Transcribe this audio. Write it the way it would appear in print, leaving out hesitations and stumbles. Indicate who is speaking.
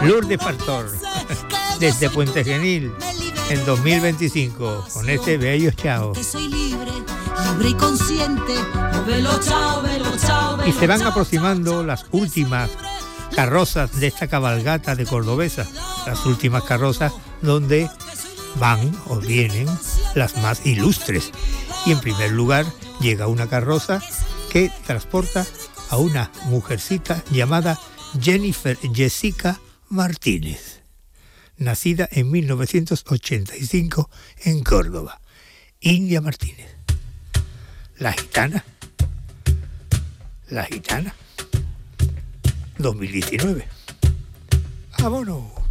Speaker 1: Lourdes Pastor, desde Puente Genil, en 2025, con este bello chao.
Speaker 2: Soy libre y consciente. Velo, chao, velo, chao, velo,
Speaker 1: Y se van
Speaker 2: chao,
Speaker 1: aproximando las últimas carrozas de esta cabalgata de cordobesa, las últimas carrozas donde van o vienen las más ilustres. Y en primer lugar llega una carroza que transporta a una mujercita llamada Jennifer Jessica Martínez, nacida en 1985 en Córdoba. India Martínez, la gitana, 2019. ¡Vámonos!